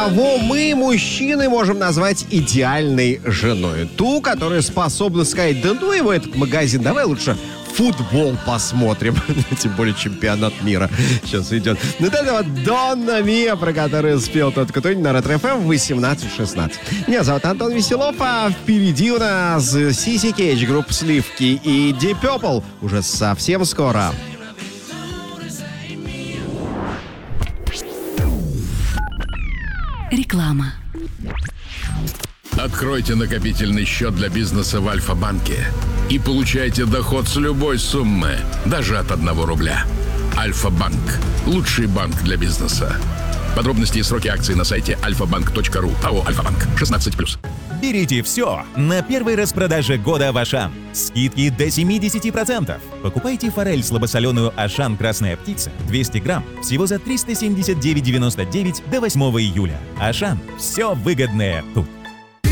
кого мы, мужчины, можем назвать идеальной женой? Ту, которая способна сказать: да ну его этот магазин, давай лучше футбол посмотрим. Тем более чемпионат мира сейчас идет. Ну это вот Донна Мия, про которую спел тот, кто на Ретро-ФМ в 18:16. Меня зовут Антон Веселов, а впереди у нас Сиси Кейдж, группа Сливки и Deep Purple уже совсем скоро. Реклама. Откройте накопительный счет для бизнеса в Альфа-банке и получайте доход с любой суммы, даже от 1 рубля. Альфа-банк – лучший банк для бизнеса. Подробности и сроки акций на сайте alfabank.ru. АО «Альфа-банк». 16+. Берите все на первой распродаже года в Ашан. Скидки до 70%. Покупайте форель слабосоленую Ашан «Красная птица» 200 грамм всего за 379,99 до 8 июля. Ашан. Все выгодное тут.